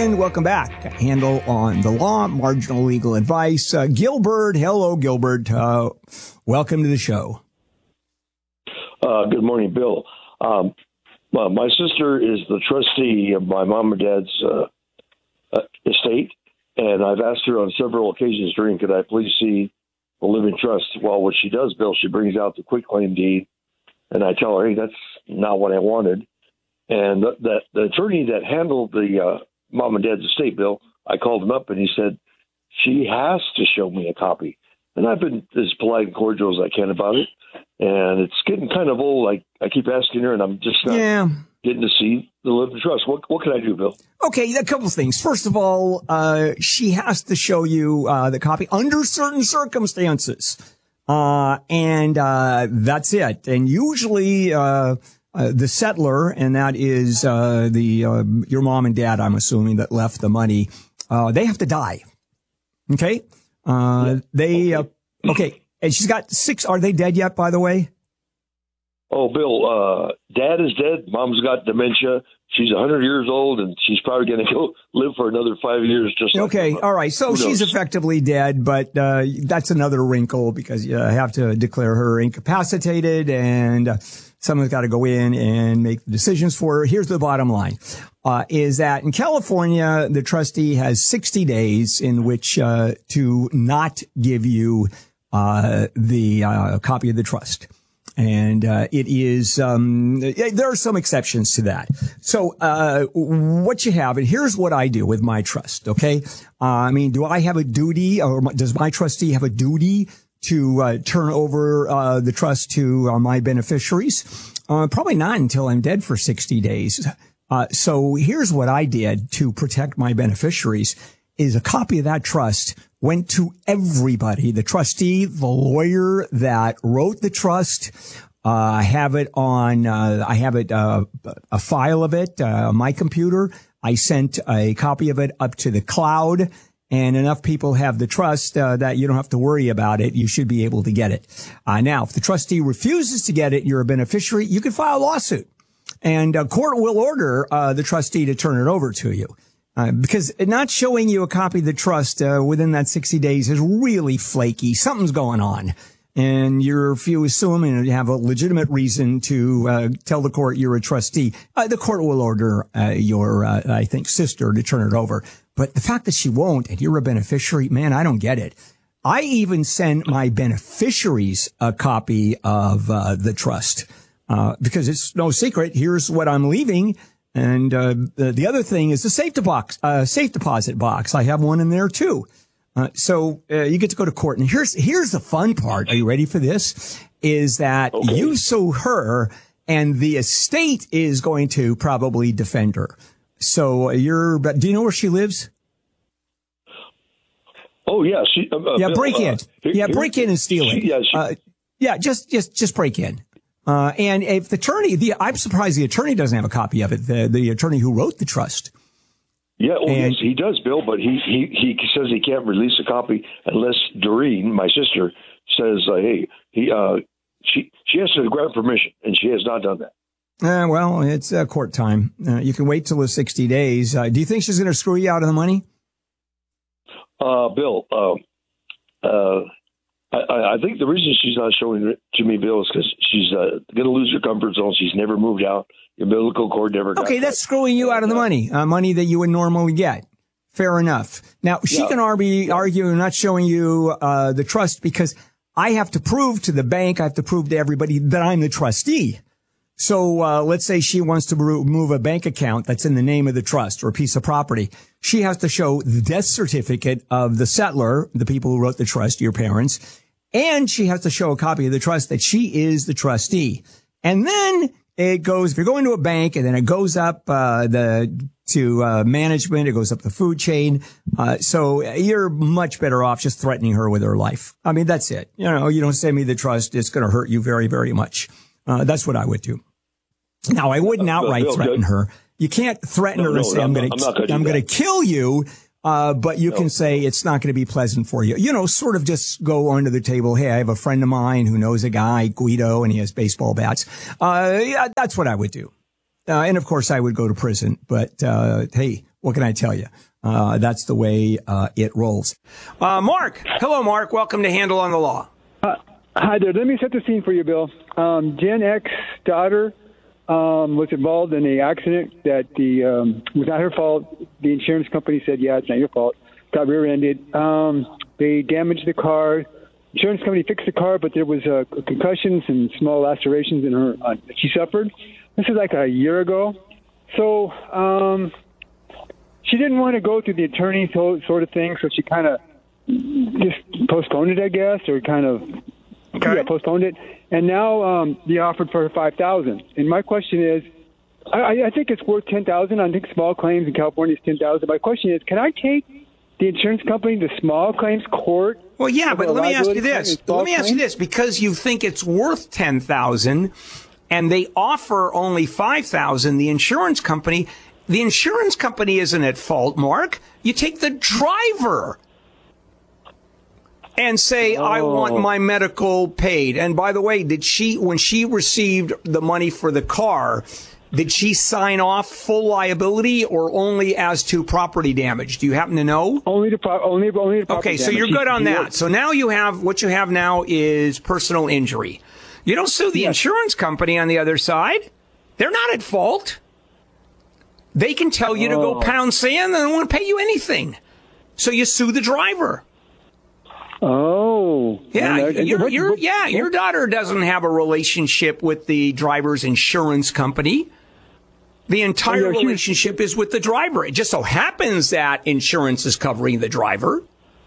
And welcome back. Handle on the Law, Marginal Legal Advice. Gilbert, hello, Gilbert. Welcome to the show. Good morning, Bill. My sister is the trustee of my mom and dad's estate, and I've asked her on several occasions during, could I please see the living trust? Well, what she does, Bill, she brings out the quitclaim deed, and I tell her, hey, that's not what I wanted. And the attorney that handled the mom and dad's estate, Bill, I called him up, and he said, she has to show me a copy. And I've been as polite and cordial as I can about it. And it's getting kind of old. I keep asking her, and I'm just not getting to see the living trust. What can I do, Bill? Okay, a couple of things. First of all, she has to show you the copy under certain circumstances. And that's it. And usually the settler, and that is your mom and dad, I'm assuming, that left the money, they have to die. Okay? Okay. And she's got 6. Are they dead yet, by the way? Oh, Bill, dad is dead. Mom's got dementia. She's 100 years old, and she's probably going to go live for another 5 years. Okay. All right. So she's effectively dead, but that's another wrinkle because you have to declare her incapacitated, and someone's got to go in and make the decisions for her. Here's the bottom line, is that in California, the trustee has 60 days in which to not give you the copy of the trust. And it is there are some exceptions to that. So what you have, and here's what I do with my trust, okay? I mean, do I have a duty, or does my trustee have a duty to turn over the trust to my beneficiaries? Probably not until I'm dead for 60 days. So here's what I did to protect my beneficiaries is a copy of that trust went to everybody, the trustee, the lawyer that wrote the trust. I have it on, a file of it, my computer. I sent a copy of it up to the cloud, and enough people have the trust, that you don't have to worry about it. You should be able to get it. Now, if the trustee refuses to get it, you're a beneficiary, you can file a lawsuit, and a court will order, the trustee to turn it over to you. Because not showing you a copy of the trust within that 60 days is really flaky. Something's going on. And if you assume and you have a legitimate reason to tell the court you're a trustee, the court will order your, I think, sister to turn it over. But the fact that she won't and you're a beneficiary, man, I don't get it. I even send my beneficiaries a copy of the trust because it's no secret. Here's what I'm leaving. And the other thing is the safe deposit box. I have one in there too. So you get to go to court. And here's the fun part. Are you ready for this? Is that you sue her, and the estate is going to probably defend her. So do you know where she lives? Oh yeah, break in. Break in and steal it. Just break in. And if the attorney, I'm surprised the attorney doesn't have a copy of it, the attorney who wrote the trust. Yeah, yes, he does, Bill, but he says he can't release a copy unless Doreen, my sister, says, she has to grant permission, and she has not done that. Well, it's court time. You can wait till the 60 days. Do you think she's going to screw you out of the money? Bill, I think the reason she's not showing it to me, Bill, is because she's going to lose her comfort zone. She's never moved out. The umbilical cord never got Okay, that's screwing you out of the money, money that you would normally get. Fair enough. Now, she can argue not showing you the trust because I have to prove to the bank, I have to prove to everybody that I'm the trustee. So let's say she wants to move a bank account that's in the name of the trust or a piece of property. She has to show the death certificate of the settler, the people who wrote the trust, your parents, and she has to show a copy of the trust that she is the trustee. And then it goes, if you're going to a bank, and then it goes up to management, it goes up the food chain. So you're much better off just threatening her with her life. I mean, that's it. You don't send me the trust, it's going to hurt you very, very much. That's what I would do. Now, I wouldn't outright threaten her. You can't threaten her and say, I'm going to kill you. But you can say it's not going to be pleasant for you. Sort of just go under the table. Hey, I have a friend of mine who knows a guy, Guido, and he has baseball bats. That's what I would do. And of course I would go to prison, but, hey, what can I tell you? That's the way it rolls. Mark. Hello, Mark. Welcome to Handle on the Law. Hi there. Let me set the scene for you, Bill. Gen X's daughter was involved in an accident that was not her fault. The insurance company said, yeah, it's not your fault. Got rear-ended. They damaged the car. Insurance company fixed the car, but there was concussions and small lacerations in her. She suffered. This is like a year ago. So she didn't want to go through the attorney sort of thing, so she kind of just postponed it, I guess, or kind of postponed it. And now they offered for her $5,000. And my question is, I think it's worth $10,000. I think small claims in California is $10,000. My question is, can I take the insurance company to small claims court? Well, yeah, but let me ask you this. Because you think it's worth $10,000 and they offer only $5,000, the insurance company isn't at fault, Mark. You take the driver and say, I want my medical paid. And by the way, when she received the money for the car, did she sign off full liability or only as to property damage? Do you happen to know? Only the property Okay, damage. so you're good on that. So now what you have now is personal injury. You don't sue the insurance company on the other side. They're not at fault. They can tell you to go pound sand. They don't want to pay you anything. So you sue the driver. Oh. Yeah, your daughter doesn't have a relationship with the driver's insurance company. The entire relationship is with the driver. It just so happens that insurance is covering the driver.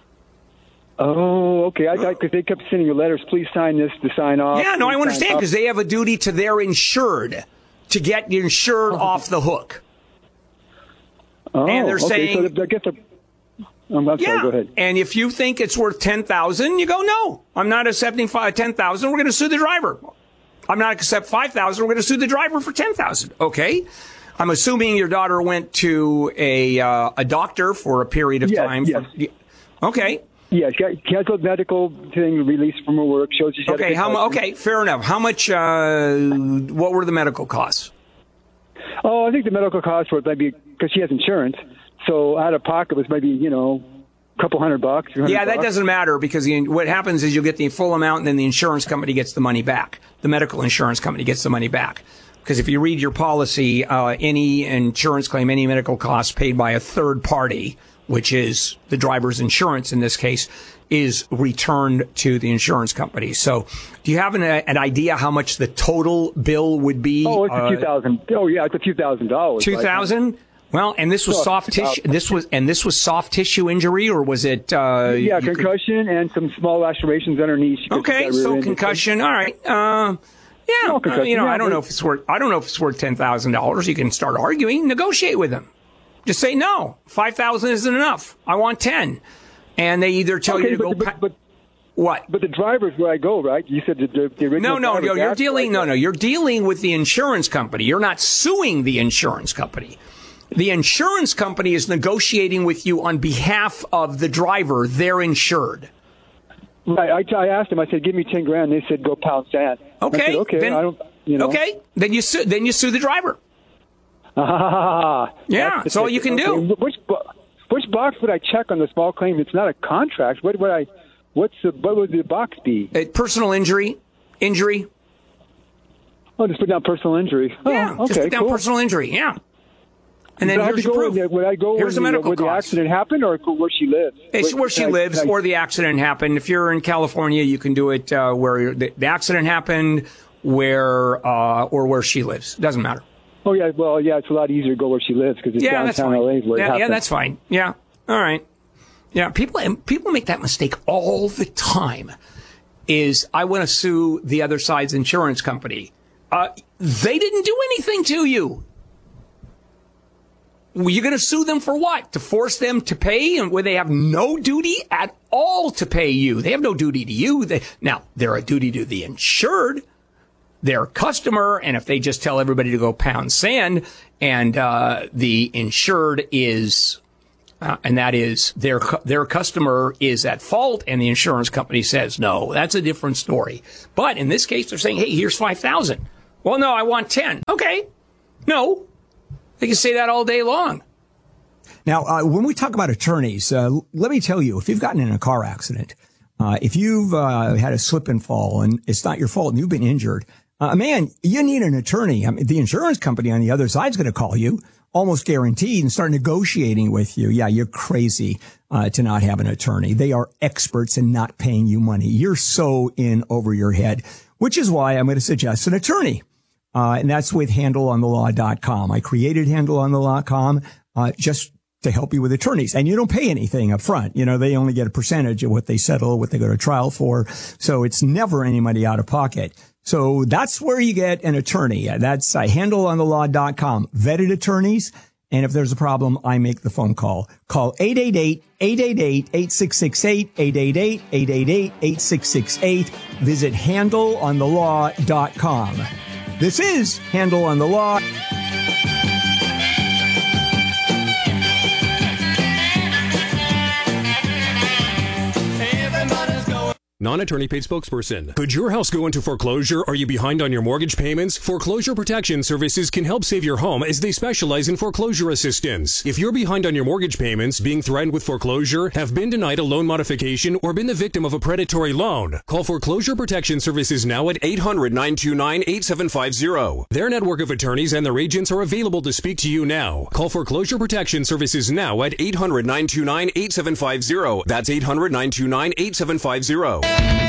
Oh, okay. I thought because they kept sending you letters, please sign this to sign off. Yeah, no, I understand because they have a duty to their insured to get the insured off the hook. Oh, and they're saying, so I guess I'm sorry, go ahead. And if you think it's worth $10,000, you go, no, I'm not accepting $10,000. We're going to sue the driver. I'm not accept $5,000. We're going to sue the driver for $10,000. Okay. I'm assuming your daughter went to a doctor for a period of time. Yes. Okay. Yeah, she has a medical thing released from her work. Shows she's okay. Okay, fair enough. How much? What were the medical costs? Oh, I think the medical costs were maybe because she has insurance, so out of pocket was maybe a couple $100. Yeah, that doesn't matter because what happens is you'll get the full amount, and then the insurance company gets the money back. The medical insurance company gets the money back. Because if you read your policy, any insurance claim, any medical costs paid by a third party, which is the driver's insurance in this case, is returned to the insurance company. So do you have an idea how much the total bill would be? Oh, it's a few thousand. Oh, yeah, it's a few $1,000s. $2,000? Well, and this was soft tissue. This was soft tissue injury, or was it? Concussion and some small lacerations underneath. Okay, so concussion. All right. Yeah, I don't know if it's worth $10,000. You can start arguing, negotiate with them. Just say no. 5,000 isn't enough. I want 10. And they either tell you to go. What? But the driver's where I go, right? You said the original. No. You're dealing with the insurance company. You're not suing the insurance company. The insurance company is negotiating with you on behalf of the driver. They're insured. Right. I asked them. I said, "Give me $10,000." They said, "Go pound sand." Okay. I said, okay. Then, I don't. Okay. Then you sue the driver. Yeah. That's all you can do. Which box would I check on the small claim? It's not a contract. What would the box be? Personal injury. Oh, just put down personal injury. Yeah. Okay. Just put down personal injury. Yeah. And then here's your proof. Would I go here's the medical where the accident happened or where she lives? It's where she lives or the accident happened. If you're in California, you can do it where the accident happened, or where she lives. Doesn't matter. Oh, yeah. Well, yeah, it's a lot easier to go where she lives because it's downtown LA where it happened. Yeah, that's fine. Yeah. All right. Yeah. People make that mistake all the time is I want to sue the other side's insurance company. They didn't do anything to you. You're going to sue them for what? To force them to pay and where they have no duty at all to pay you. They have no duty to you. They're a duty to the insured, their customer. And if they just tell everybody to go pound sand and the insured is, and that is their customer is at fault and the insurance company says no, that's a different story. But in this case, they're saying, hey, here's 5,000. Well, no, I want 10. Okay. No. They can say that all day long. Now, when we talk about attorneys, let me tell you, if you've gotten in a car accident, if you've had a slip and fall and it's not your fault and you've been injured, man, you need an attorney. I mean, the insurance company on the other side is going to call you, almost guaranteed, and start negotiating with you. Yeah, you're crazy to not have an attorney. They are experts in not paying you money. You're so in over your head, which is why I'm going to suggest an attorney. And that's with handleonthelaw.com. I created handleonthelaw.com just to help you with attorneys. And you don't pay anything up front. You know, they only get a percentage of what they settle, what they go to trial for. So it's never any money out of pocket. So that's where you get an attorney. That's handleonthelaw.com. Vetted attorneys. And if there's a problem, I make the phone call. Call 888-888-8668, 888-888-8668. Visit handleonthelaw.com. This is Handle on the Law. Non-attorney paid spokesperson. Could your house go into foreclosure? Are you behind on your mortgage payments? Foreclosure Protection Services can help save your home as they specialize in foreclosure assistance. If you're behind on your mortgage payments, being threatened with foreclosure, have been denied a loan modification, or been the victim of a predatory loan, call Foreclosure Protection Services now at 800-929-8750. Their network of attorneys and their agents are available to speak to you now. Call Foreclosure Protection Services now at 800-929-8750. That's 800-929-8750.